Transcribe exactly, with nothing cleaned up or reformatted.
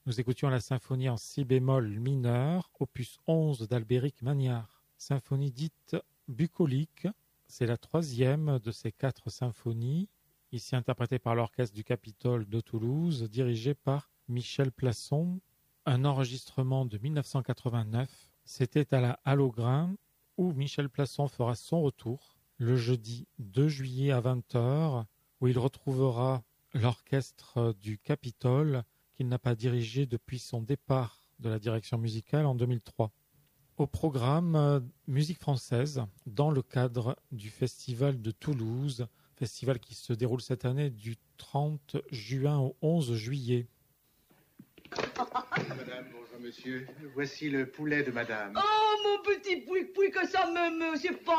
Nous écoutions la symphonie en si bémol mineur, opus onze d'Albéric Magnard. Symphonie dite bucolique, c'est la troisième de ces quatre symphonies, ici interprétée par l'Orchestre du Capitole de Toulouse, dirigé par Michel Plasson. Un enregistrement de mille neuf cent quatre-vingt-neuf, c'était à la Halle aux Grains, où Michel Plasson fera son retour, le jeudi deux juillet à vingt heures, où il retrouvera l'Orchestre du Capitole, qu'il n'a pas dirigé depuis son départ de la direction musicale en deux mille trois. Au programme, euh, musique française, dans le cadre du Festival de Toulouse, festival qui se déroule cette année du trente juin au onze juillet. Madame, bonjour monsieur. Voici le poulet de madame. Oh, mon petit pouic-pouic, que ça me... me c'est pas...